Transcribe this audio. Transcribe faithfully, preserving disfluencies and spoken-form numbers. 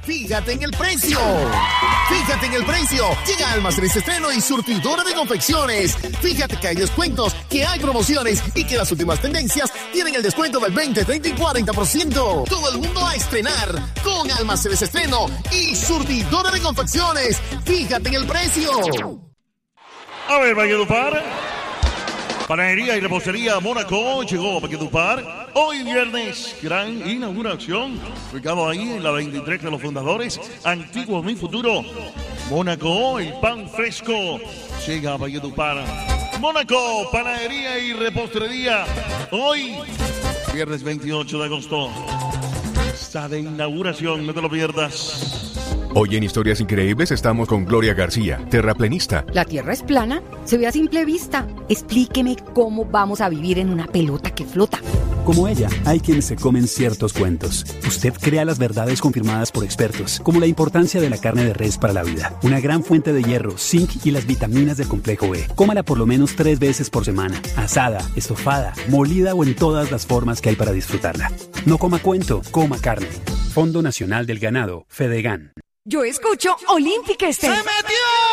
Fíjate en el precio. Fíjate en el precio. Llega Almacenes Estreno y Surtidora de Confecciones. Fíjate que hay descuentos, que hay promociones y que las últimas tendencias tienen el descuento del veinte, treinta y cuarenta por ciento. Todo el mundo a estrenar con Almacenes Estreno y Surtidora de Confecciones. Fíjate en el precio. A ver, Valledupar. Panadería y repostería Mónaco llegó a Valledupar. Hoy viernes, gran inauguración. Ubicado ahí en la veintitrés de los Fundadores. Antiguo Mi Futuro. Mónaco, el pan fresco. Llega a Valledupar. Mónaco, panadería y repostería. Hoy, viernes veintiocho de agosto. Está de inauguración, no te lo pierdas. Hoy en Historias Increíbles estamos con Gloria García, terraplenista. ¿La Tierra es plana? Se ve a simple vista. Explíqueme cómo vamos a vivir en una pelota que flota. Como ella, hay quienes se comen ciertos cuentos. Usted crea las verdades confirmadas por expertos, como la importancia de la carne de res para la vida. Una gran fuente de hierro, zinc y las vitaminas del complejo B. Cómala por lo menos tres veces por semana. Asada, estofada, molida o en todas las formas que hay para disfrutarla. No coma cuento, coma carne. Fondo Nacional del Ganado, Fedegan. Yo escucho Olímpica Estéreo. ¡Se metió!